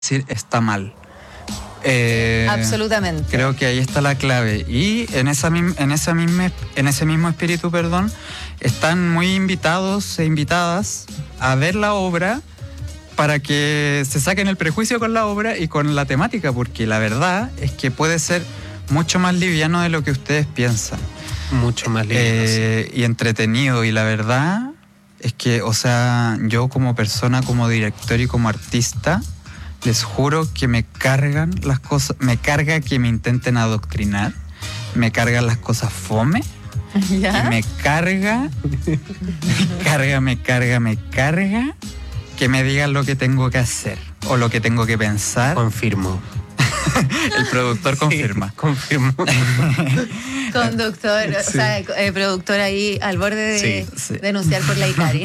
decir está mal. Absolutamente. Creo que ahí está la clave. Y en ese mismo espíritu, están muy invitados e invitadas a ver la obra para que se saquen el prejuicio con la obra y con la temática, porque la verdad es que puede ser mucho más liviano de lo que ustedes piensan. Mucho más liviano, sí. Y entretenido. Y la verdad es que, o sea, yo como persona, como director y como artista, les juro que me cargan las cosas, me carga que me intenten adoctrinar, me cargan las cosas fome, ¿Ya? y me carga que me digan lo que tengo que hacer o lo que tengo que pensar. Confirmo. El productor confirma. Sí, confirmo. Conductor, Sí. o sea, productor ahí al borde de Sí. denunciar por la Icari.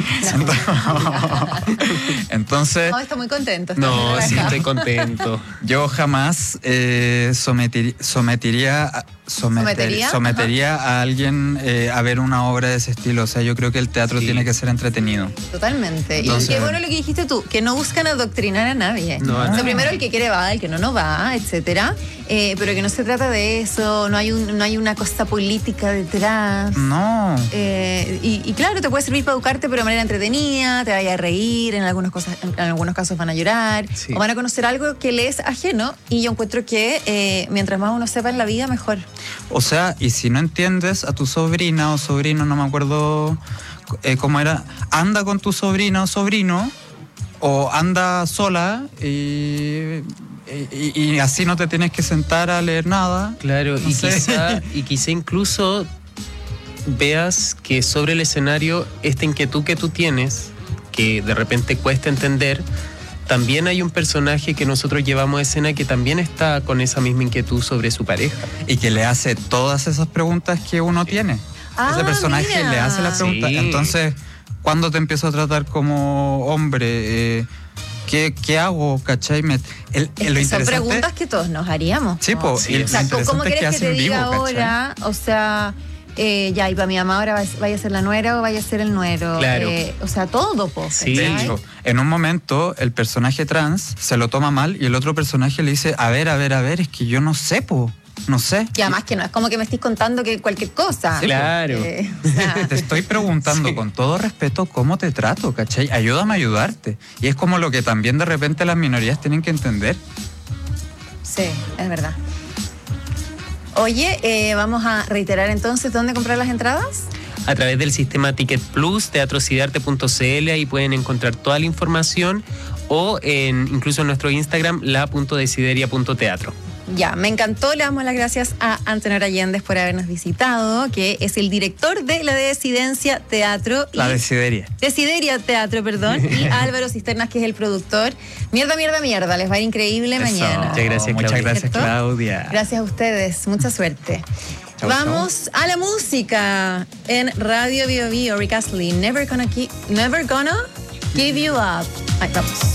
Entonces, No, está muy contento. está muy No, sí, relajado. estoy contento. yo jamás sometería a alguien a ver una obra de ese estilo. O sea, yo creo que el teatro Sí. tiene que ser entretenido. Totalmente. Entonces- Y qué bueno lo que dijiste tú, que no buscan adoctrinar a nadie. No, O sea, no. primero el que quiere va, el que no va, etcétera. Pero que no se trata de eso, no hay una cosa política detrás. No. Y claro, te puede servir para educarte, pero de manera entretenida, te vaya a reír, en algunos casos van a llorar, Sí. o van a conocer algo que le es ajeno. Y yo encuentro que mientras más uno sepa en la vida, mejor. O sea, y si no entiendes a tu sobrina o sobrino, no me acuerdo cómo era, anda con tu sobrina o sobrino, o anda sola y así no te tienes que sentar a leer nada. Claro, No sé. y quizá incluso veas que sobre el escenario esta inquietud que tú tienes, que de repente cuesta entender, también hay un personaje que nosotros llevamos a escena que también está con esa misma inquietud sobre su pareja. Y que le hace todas esas preguntas que uno tiene. Ah, Ese personaje mira. le hace las preguntas. Sí. Entonces, ¿cuándo te empiezo a tratar como hombre? ¿Qué hago? ¿Cachai? Lo Es que son interesante- preguntas que todos nos haríamos. Sí, ¿no? po, Sí, y o lo O sea, interesante ¿cómo es quieres que hace te en diga vivo, ¿cachai? ahora? O sea, ya, y para mi mamá ahora vaya a ser la nuera o vaya a ser el nuero. Claro. O sea, todo, po. Sí. De ¿cachai? hecho, en un momento el personaje trans se lo toma mal y el otro personaje le dice, a ver, es que yo no sé, po, no sé. Y además que no es como que me estés contando que cualquier cosa. Claro. O sea, Te estoy preguntando Sí. con todo respeto cómo te trato, ¿cachai? Ayúdame a ayudarte. Y es como lo que también de repente las minorías tienen que entender. sí, es verdad. Oye, vamos a reiterar entonces dónde comprar las entradas. A través del sistema Ticket Plus, teatrosidarte.cl, ahí pueden encontrar toda la información, o incluso en nuestro Instagram, la.desideria.teatro. Ya, me encantó. Le damos las gracias a Antenor Allende por habernos visitado, que es el director de la Desidencia Teatro. La desideria. Desideria Teatro, perdón. Y a Álvaro Cisternas, que es el productor. Mierda. Les va a ir increíble Eso. mañana. Muchas gracias, Muchas Claudia. gracias, ¿Cierto? Claudia. Gracias a ustedes. Mucha suerte. Chau, Vamos a la música en Radio Bio Bio. Rick Astley, Never Gonna Give You Up. Ahí vamos.